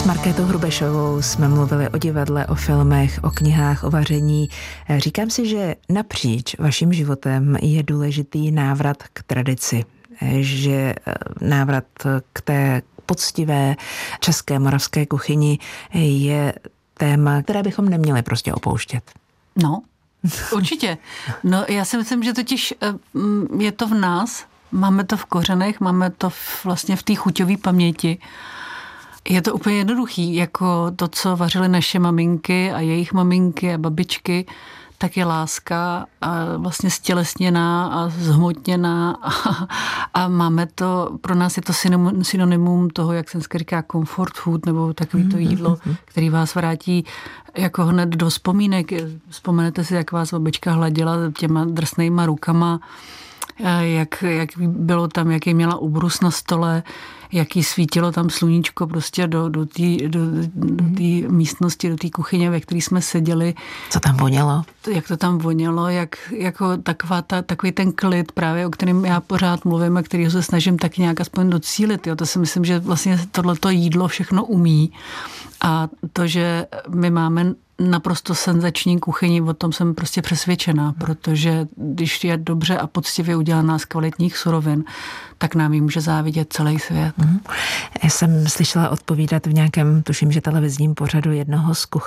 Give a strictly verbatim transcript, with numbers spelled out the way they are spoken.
Markétou Hrubešovou jsme mluvili o divadle, o filmech, o knihách, o vaření. Říkám si, že napříč vaším životem je důležitý návrat k tradici, že návrat k té poctivé české moravské kuchyni je téma, které bychom neměli prostě opouštět. No, určitě. No, já si myslím, že totiž je to v nás, máme to v kořenech, máme to vlastně v té chuťové paměti. Je to úplně jednoduchý, jako to, co vařily naše maminky a jejich maminky a babičky, tak je láska a vlastně stělesněná a zhmotněná a, a máme to, pro nás je to synonymum toho, jak jsem říká, comfort food, nebo takový to jídlo, který vás vrátí jako hned do vzpomínek. Vzpomenete si, jak vás babička hladila těma drsnejma rukama, jak, jak bylo tam, jaký měla ubrus na stole, jaký svítilo tam sluníčko prostě do, do té do, do té místnosti, do té kuchyně, ve které jsme seděli. Co tam vonělo? Jak to tam vonělo, jak jako taková ta, takový ten klid právě, o kterém já pořád mluvím a kterýho se snažím tak nějak aspoň docílit. Jo. To si myslím, že vlastně tohleto jídlo všechno umí. A to, že my máme naprosto senzační kuchyni, o tom jsem prostě přesvědčená, protože když je dobře a poctivě udělaná z kvalitních surovin, tak nám ji může závidět celý svět. Mm. Já jsem slyšela odpovídat v nějakém, tuším, že televizním pořadu jednoho z kuchařů,